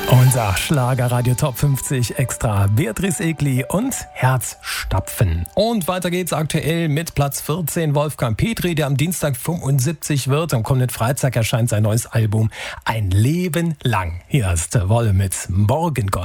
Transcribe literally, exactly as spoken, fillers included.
Unser Schlagerradio Top fünfzig Extra. Beatrice Egli und Herzstapfen. Und weiter geht's aktuell mit Platz vierzehn. Wolfgang Petri, der am Dienstag fünfundsiebzig wird. Am kommenden Freitag erscheint sein neues Album Ein Leben lang. Hier ist Wolle mit Morgengott.